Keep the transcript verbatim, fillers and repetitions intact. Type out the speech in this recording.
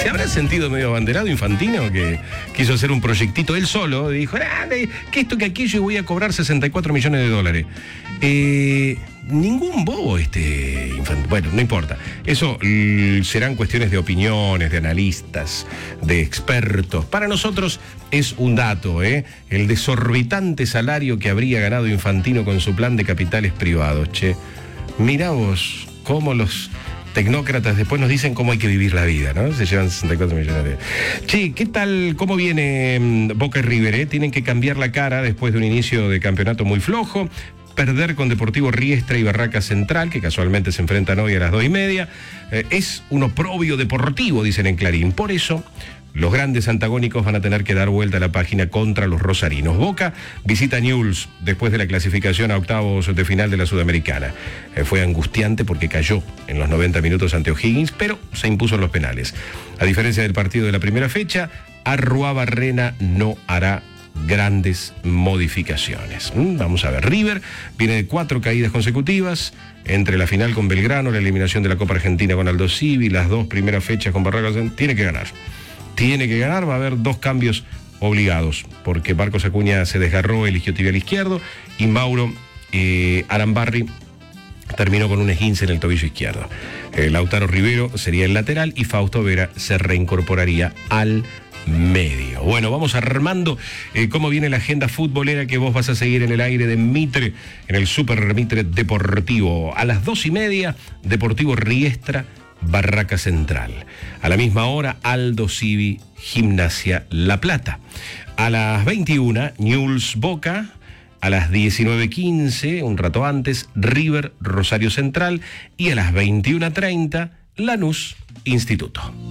¿Se habrá sentido medio abanderado Infantino que quiso hacer un proyectito él solo? Dijo, ah, que esto que aquello y voy a cobrar sesenta y cuatro millones de dólares. Eh, ningún bobo este Infantino. Bueno, no importa. Eso l- serán cuestiones de opiniones, de analistas, de expertos. Para nosotros es un dato, ¿eh? El desorbitante salario que habría ganado Infantino con su plan de capitales privados, che. Mirá vos cómo los tecnócratas después nos dicen cómo hay que vivir la vida, ¿no? Se llevan sesenta y cuatro millones de... Che, ¿qué tal, cómo viene mmm, Boca y River? Eh? Tienen que cambiar la cara después de un inicio de campeonato muy flojo, perder con Deportivo Riestra y Barraca Central, que casualmente se enfrentan hoy a las dos y media. Eh, es un oprobio deportivo, dicen en Clarín. Por eso, los grandes antagónicos van a tener que dar vuelta a la página contra los rosarinos. Boca visita Newell's después de la clasificación a octavos de final de la Sudamericana. Eh, fue angustiante porque cayó en los noventa minutos ante O'Higgins, pero se impuso en los penales. A diferencia del partido de la primera fecha, Arruabarrena no hará grandes modificaciones. Mm, vamos a ver, River viene de cuatro caídas consecutivas, entre la final con Belgrano, la eliminación de la Copa Argentina con Aldo Civi, las dos primeras fechas con Barracas, tiene que ganar. Tiene que ganar, va a haber dos cambios obligados, porque Marcos Acuña se desgarró el isquiotibial izquierdo y Mauro eh, Arambarri terminó con un esguince en el tobillo izquierdo. Eh, Lautaro Rivero sería el lateral y Fausto Vera se reincorporaría al medio. Bueno, vamos armando eh, cómo viene la agenda futbolera que vos vas a seguir en el aire de Mitre, en el Super Mitre Deportivo. A las dos y media, Deportivo Riestra, Barraca Central. A la misma hora, Aldo Civi, Gimnasia La Plata. A las veintiuna, Newell's Boca. A las diecinueve quince, un rato antes, River Rosario Central. Y a las veintiuna treinta, Lanús Instituto.